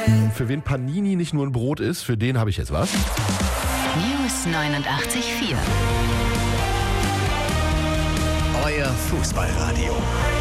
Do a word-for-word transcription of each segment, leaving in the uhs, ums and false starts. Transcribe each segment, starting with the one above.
Für wen Panini nicht nur ein Brot ist, für den habe ich jetzt was. News neunundachtzig Komma vier. Euer Fußballradio.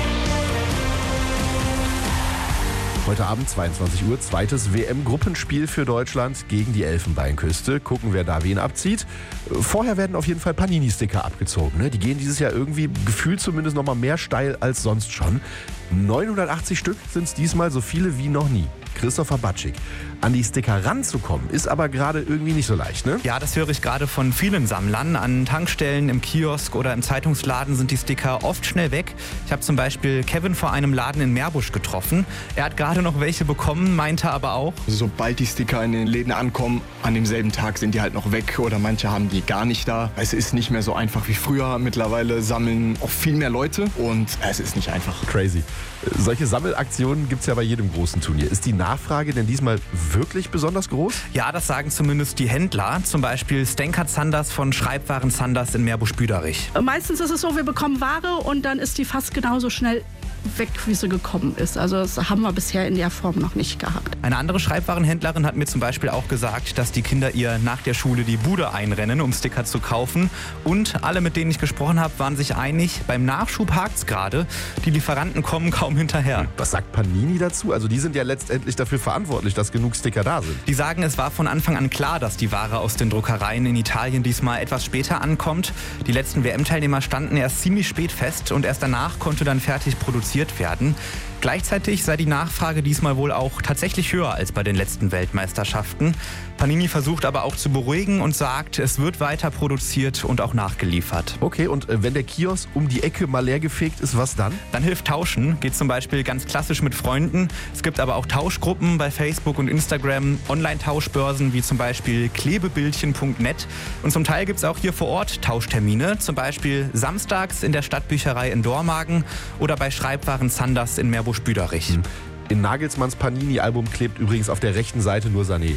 Heute Abend zweiundzwanzig Uhr, zweites W M-Gruppenspiel für Deutschland gegen die Elfenbeinküste. Gucken, wer da wen abzieht. Vorher werden auf jeden Fall Panini-Sticker abgezogen. Ne? Die gehen dieses Jahr irgendwie gefühlt zumindest noch mal mehr steil als sonst schon. neunhundertachtzig Stück sind es diesmal, so viele wie noch nie. Christopher Batschik. An die Sticker ranzukommen, ist aber gerade irgendwie nicht so leicht, ne? Ja, das höre ich gerade von vielen Sammlern. An Tankstellen, im Kiosk oder im Zeitungsladen sind die Sticker oft schnell weg. Ich habe zum Beispiel Kevin vor einem Laden in Meerbusch getroffen. Er hat gerade noch welche bekommen, meinte aber auch: Sobald die Sticker in den Läden ankommen, an demselben Tag sind die halt noch weg oder manche haben die gar nicht da. Es ist nicht mehr so einfach wie früher. Mittlerweile sammeln auch viel mehr Leute und es ist nicht einfach. Crazy. Solche Sammelaktionen gibt es ja bei jedem großen Turnier. Ist die Nachfrage denn diesmal wirklich besonders groß? Ja, das sagen zumindest die Händler. Zum Beispiel Stenka Zanders von Schreibwaren Zanders in Meerbusch-Büderich. Meistens ist es so, wir bekommen Ware und dann ist die fast genauso schnell weg, wie sie gekommen ist. Also das haben wir bisher in der Form noch nicht gehabt. Eine andere Schreibwarenhändlerin hat mir zum Beispiel auch gesagt, dass die Kinder ihr nach der Schule die Bude einrennen, um Sticker zu kaufen. Und alle, mit denen ich gesprochen habe, waren sich einig, beim Nachschub hakt's gerade. Die Lieferanten kommen kaum hinterher. Was sagt Panini dazu? Also die sind ja letztendlich dafür verantwortlich, dass genug Sticker da sind. Die sagen, es war von Anfang an klar, dass die Ware aus den Druckereien in Italien diesmal etwas später ankommt. Die letzten W M-Teilnehmer standen erst ziemlich spät fest und erst danach konnte dann fertig produziert werden. Gleichzeitig sei die Nachfrage diesmal wohl auch tatsächlich höher als bei den letzten Weltmeisterschaften. Panini versucht aber auch zu beruhigen und sagt, es wird weiter produziert und auch nachgeliefert. Okay, und wenn der Kiosk um die Ecke mal leer gefegt ist, was dann? Dann hilft Tauschen. Geht zum Beispiel ganz klassisch mit Freunden. Es gibt aber auch Tauschgruppen bei Facebook und Instagram, Online-Tauschbörsen wie zum Beispiel klebebildchen punkt net. Und zum Teil gibt es auch hier vor Ort Tauschtermine. Zum Beispiel samstags in der Stadtbücherei in Dormagen oder bei Schreibwaren Zanders in Meerbusch-Büderich. In Nagelsmanns Panini-Album klebt übrigens auf der rechten Seite nur Sané.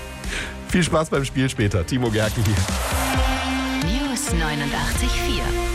Viel Spaß beim Spiel später. Timo Gerken hier. News neunundachtzig Komma vier.